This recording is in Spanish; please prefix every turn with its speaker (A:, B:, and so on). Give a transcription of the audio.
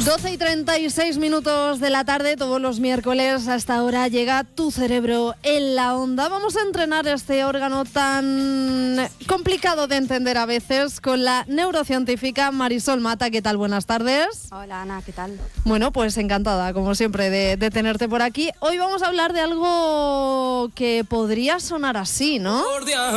A: 12:36 de la tarde, todos los miércoles hasta ahora llega Tu Cerebro en la Onda. Vamos a entrenar este órgano tan complicado de entender a veces con la neurocientífica Marisol Mata. ¿Qué tal? Buenas tardes.
B: Hola Ana, ¿qué tal?
A: Bueno, pues encantada, como siempre, de tenerte por aquí. Hoy vamos a hablar de algo que podría sonar así, ¿no?